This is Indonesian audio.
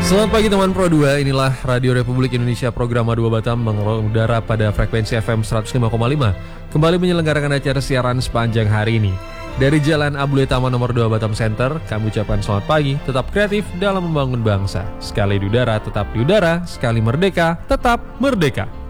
Selamat pagi teman Pro 2, inilah Radio Republik Indonesia program A2 Batam mengudara pada frekuensi FM 105,5. Kembali menyelenggarakan acara siaran sepanjang hari ini. Dari Jalan Abdul Taman nomor 2 Batam Center, kami ucapkan selamat pagi, tetap kreatif dalam membangun bangsa. Sekali di udara, tetap di udara, sekali merdeka, tetap merdeka.